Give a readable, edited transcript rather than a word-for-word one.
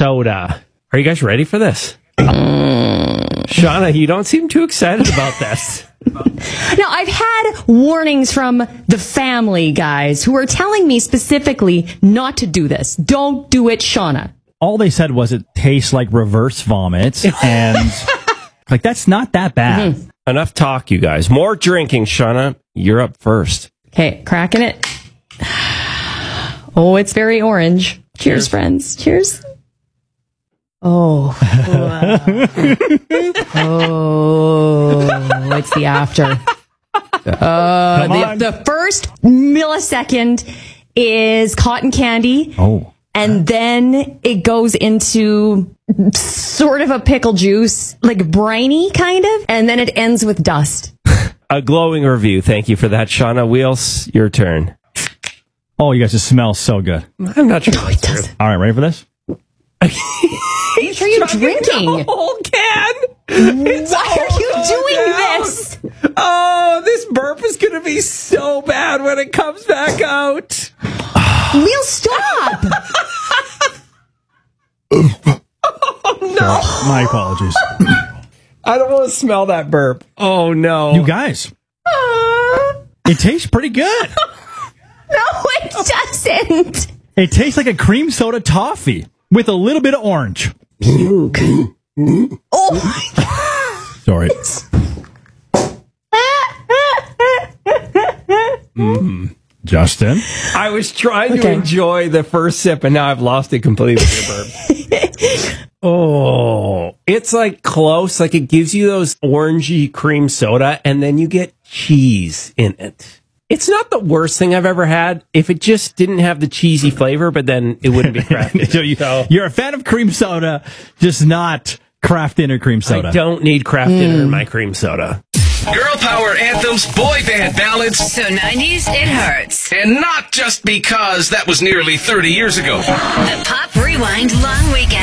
soda. Are you guys ready for this? Shauna, you don't seem too excited about this. Now, I've had warnings from the family guys who are telling me specifically not to do this. Don't do it, Shauna. All they said was it tastes like reverse vomit, and like that's not that bad. Mm-hmm. Enough talk, you guys. More drinking, Shauna. You're up first. Okay, cracking it. Oh, it's very orange. Cheers, friends. Cheers. Oh. Oh, it's the after. The first millisecond is cotton candy. Oh. And then it goes into sort of a pickle juice, like briny kind of. And then it ends with dust. A glowing review. Thank you for that, Shauna. Wheels, your turn. Oh, you guys just smell so good. I'm not sure. It does. All right, ready for this? Are you sure you're drinking? The whole can. Why are you doing this? Oh, this burp is going to be so bad when it comes back out. We'll stop. Oh, no. My apologies. I don't want to smell that burp. Oh, no. You guys, it tastes pretty good. No, it doesn't. It tastes like a cream soda toffee with a little bit of orange. Oh, my God. Sorry. Justin? I was trying to enjoy the first sip, and now I've lost it completely. Oh, it's like close. Like it gives you those orangey cream soda, and then you get cheese in it. It's not the worst thing I've ever had if it just didn't have the cheesy flavor, but then it wouldn't be Kraft. So you're a fan of cream soda, just not Kraft Dinner cream soda. I don't need Kraft Dinner in my cream soda. Girl power anthems, boy band ballads. So 90s, it hurts. And not just because that was nearly 30 years ago. The Pop Rewind Long Weekend.